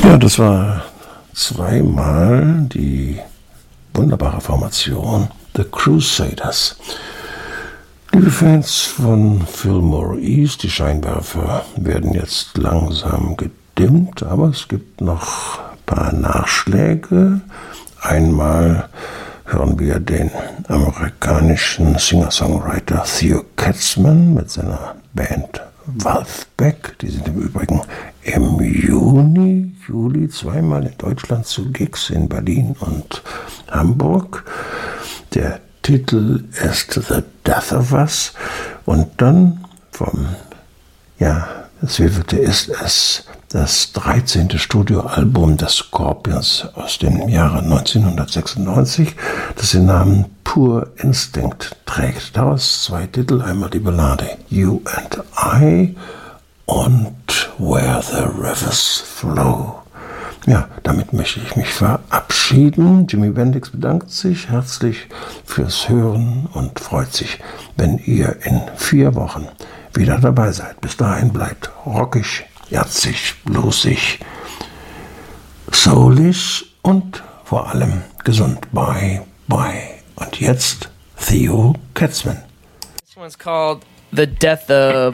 Ja, das war zweimal die wunderbare Formation The Crusaders. Liebe Fans von Fillmore East, die Scheinwerfer werden jetzt langsam gedimmt, aber es gibt noch ein paar Nachschläge. Einmal hören wir den amerikanischen Singer-Songwriter Theo Katzman mit seiner Band Wolfpack. Die sind im Übrigen im Juli zweimal in Deutschland zu Gigs in Berlin und Hamburg. Der Titel ist The Death of Us. Und dann das wievielte ist es? Das 13. Studioalbum des Scorpions aus dem Jahre 1996, das den Namen Pure Instinct trägt. Daraus zwei Titel, einmal die Ballade You and I und Where the Rivers Flow. Ja, damit möchte ich mich verabschieden. Jimi Bendix bedankt sich herzlich fürs Hören und freut sich, wenn ihr in 4 Wochen wieder dabei seid. Bis dahin bleibt rockig, jazzig, bluesig, soulig und vor allem gesund. Bye, bye. Und jetzt Theo Katzman. This one's called The Death of